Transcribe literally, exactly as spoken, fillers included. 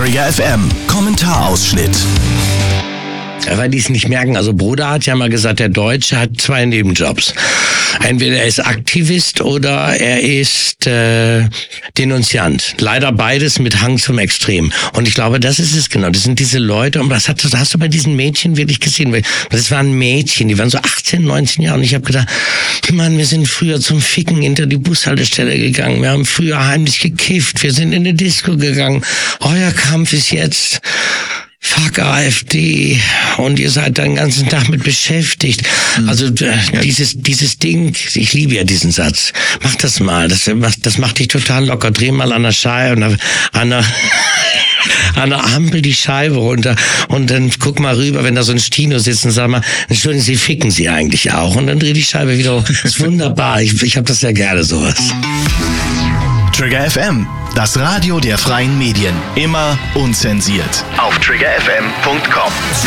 Trigger F M Kommentarausschnitt. Ja, weil die es nicht merken. Also Broder hat ja mal gesagt, der Deutsche hat zwei Nebenjobs. Entweder er ist Aktivist oder er ist äh, Denunziant. Leider beides mit Hang zum Extrem. Und ich glaube, das ist es genau. Das sind diese Leute, und das hast du, das hast du bei diesen Mädchen wirklich gesehen. Das waren Mädchen, die waren so achtzehn, neunzehn Jahre. Und ich habe gedacht, Mann, wir sind früher zum Ficken hinter die Bushaltestelle gegangen. Wir haben früher heimlich gekifft. Wir sind in eine Disco gegangen. Euer Kampf ist jetzt... Fuck AfD, und ihr seid den ganzen Tag mit beschäftigt. Mhm. Also äh, dieses dieses Ding, ich liebe ja diesen Satz. Mach das mal, das das macht dich total locker. Dreh mal an der Scheibe, an der, an der an der Ampel die Scheibe runter und dann guck mal rüber, wenn da so ein Stino sitzt und sag mal, Entschuldigung, Sie ficken Sie eigentlich auch, und dann dreh die Scheibe wieder hoch. Das ist wunderbar. Ich, ich habe das ja gerne, sowas. Trigger F M, das Radio der freien Medien. Immer unzensiert. Auf trigger f m punkt com.